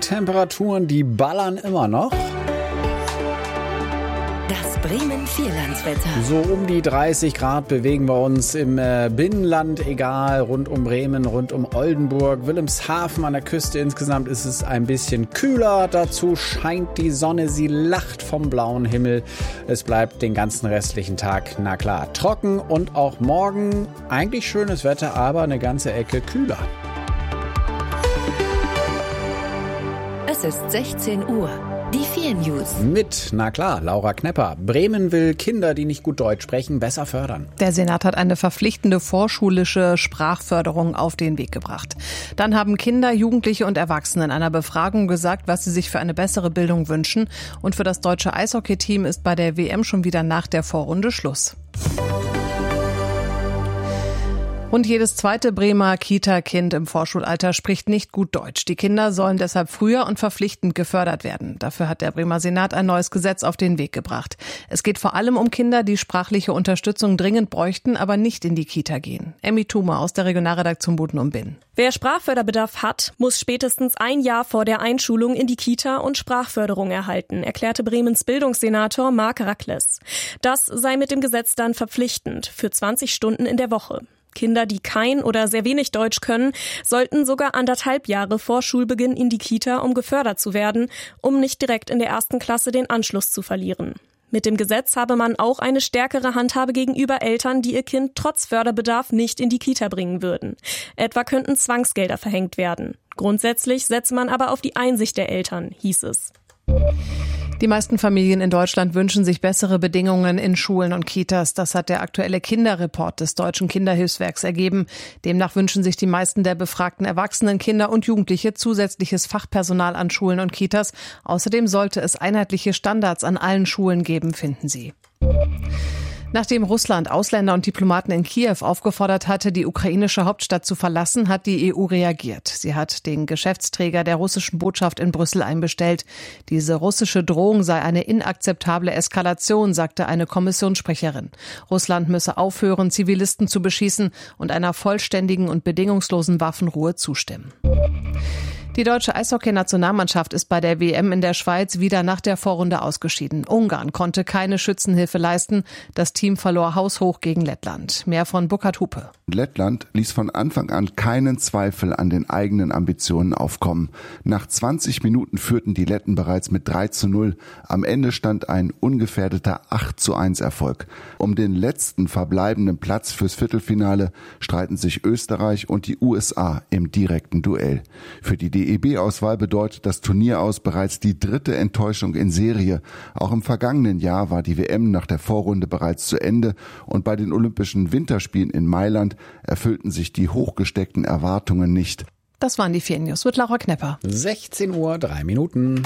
Temperaturen, die ballern immer noch. Das Bremen-Vierlandswetter. So um die 30 Grad bewegen wir uns im Binnenland, egal, rund um Bremen, rund um Oldenburg, Wilhelmshaven an der Küste. Insgesamt ist es ein bisschen kühler. Dazu scheint die Sonne, sie lacht vom blauen Himmel. Es bleibt den ganzen restlichen Tag, na klar, trocken und auch morgen eigentlich schönes Wetter, aber eine ganze Ecke kühler. Es ist 16 Uhr. Die 4 News. Mit, na klar, Laura Knepper. Bremen will Kinder, die nicht gut Deutsch sprechen, besser fördern. Der Senat hat eine verpflichtende vorschulische Sprachförderung auf den Weg gebracht. Dann haben Kinder, Jugendliche und Erwachsene in einer Befragung gesagt, was sie sich für eine bessere Bildung wünschen. Und für das deutsche Eishockey-Team ist bei der WM schon wieder nach der Vorrunde Schluss. Und jedes zweite Bremer Kita-Kind im Vorschulalter spricht nicht gut Deutsch. Die Kinder sollen deshalb früher und verpflichtend gefördert werden. Dafür hat der Bremer Senat ein neues Gesetz auf den Weg gebracht. Es geht vor allem um Kinder, die sprachliche Unterstützung dringend bräuchten, aber nicht in die Kita gehen. Emmy Thumer aus der Regionalredaktion Buten und Binn. Wer Sprachförderbedarf hat, muss spätestens ein Jahr vor der Einschulung in die Kita und Sprachförderung erhalten, erklärte Bremens Bildungssenator Marc Rackles. Das sei mit dem Gesetz dann verpflichtend für 20 Stunden in der Woche. Kinder, die kein oder sehr wenig Deutsch können, sollten sogar 1,5 Jahre vor Schulbeginn in die Kita, um gefördert zu werden, um nicht direkt in der 1. Klasse den Anschluss zu verlieren. Mit dem Gesetz habe man auch eine stärkere Handhabe gegenüber Eltern, die ihr Kind trotz Förderbedarf nicht in die Kita bringen würden. Etwa könnten Zwangsgelder verhängt werden. Grundsätzlich setze man aber auf die Einsicht der Eltern, hieß es. Die meisten Familien in Deutschland wünschen sich bessere Bedingungen in Schulen und Kitas. Das hat der aktuelle Kinderreport des Deutschen Kinderhilfswerks ergeben. Demnach wünschen sich die meisten der befragten Erwachsenen, Kinder und Jugendliche zusätzliches Fachpersonal an Schulen und Kitas. Außerdem sollte es einheitliche Standards an allen Schulen geben, finden sie. Nachdem Russland Ausländer und Diplomaten in Kiew aufgefordert hatte, die ukrainische Hauptstadt zu verlassen, hat die EU reagiert. Sie hat den Geschäftsträger der russischen Botschaft in Brüssel einbestellt. Diese russische Drohung sei eine inakzeptable Eskalation, sagte eine Kommissionssprecherin. Russland müsse aufhören, Zivilisten zu beschießen und einer vollständigen und bedingungslosen Waffenruhe zustimmen. Die deutsche Eishockey-Nationalmannschaft ist bei der WM in der Schweiz wieder nach der Vorrunde ausgeschieden. Ungarn konnte keine Schützenhilfe leisten. Das Team verlor haushoch gegen Lettland. Mehr von Burkhard Hupe. Lettland ließ von Anfang an keinen Zweifel an den eigenen Ambitionen aufkommen. Nach 20 Minuten führten die Letten bereits mit 3:0. Am Ende stand ein ungefährdeter 8:1 Erfolg. Um den letzten verbleibenden Platz fürs Viertelfinale streiten sich Österreich und die USA im direkten Duell. Für die DEB-Auswahl bedeutet das Turnier aus bereits die 3. Enttäuschung in Serie. Auch im vergangenen Jahr war die WM nach der Vorrunde bereits zu Ende und bei den Olympischen Winterspielen in Mailand erfüllten sich die hochgesteckten Erwartungen nicht. Das waren die 4 News mit Laura Knepper. 16 Uhr, 3 Minuten.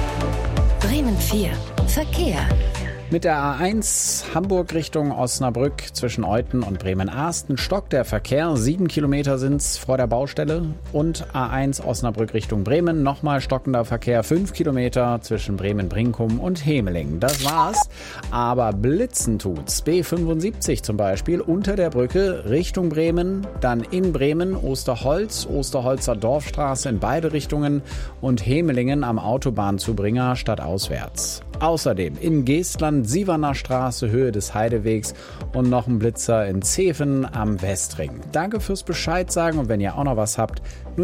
Bremen 4. Verkehr. Mit der A1 Hamburg Richtung Osnabrück zwischen Euthen und Bremen-Aasten stockt der Verkehr. 7 Kilometer sind's vor der Baustelle. Und A1 Osnabrück Richtung Bremen, nochmal stockender Verkehr. 5 Kilometer zwischen Bremen-Brinkum und Hemeling. Das war's. Aber blitzen tut's. B75 zum Beispiel unter der Brücke Richtung Bremen, dann in Bremen, Osterholz, Osterholzer Dorfstraße in beide Richtungen und Hemelingen am Autobahnzubringer stadtauswärts. Außerdem in Geestland, Sieverner Straße, Höhe des Heidewegs und noch ein Blitzer in Zeven am Westring. Danke fürs Bescheid sagen und wenn ihr auch noch was habt,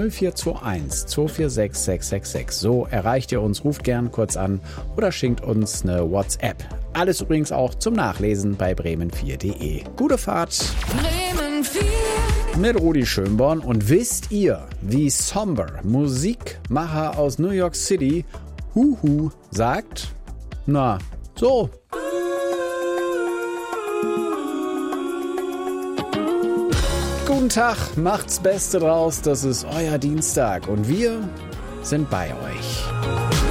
0421 246 666. So erreicht ihr uns, ruft gern kurz an oder schickt uns eine WhatsApp. Alles übrigens auch zum Nachlesen bei bremen4.de. Gute Fahrt! Bremen 4. Mit Rudi Schönborn und wisst ihr, wie Somber, Musikmacher aus New York City, Huhu, sagt? Na, so. Guten Tag, macht's Beste draus, das ist euer Dienstag und wir sind bei euch.